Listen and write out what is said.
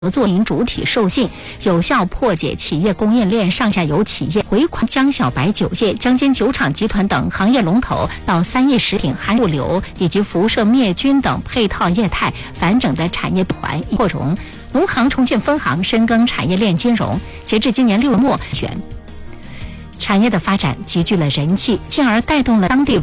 合作主体授信，有效破解企业供应链上下游企业回款江小白酒业、江间酒厂集团等行业龙头到3亿食品含物流以及辐射灭菌等配套业态完整的产业环扩容。农行重建分行深耕产业链金融，截至今年6月末，产业的发展极具了人气，进而带动了当地